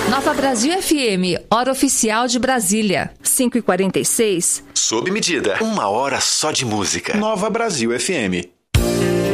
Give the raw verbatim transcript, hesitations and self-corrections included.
Nova Brasil F M, hora oficial de Brasília, cinco e quarenta e seis. Sob medida, uma hora só de música. Nova Brasil F M.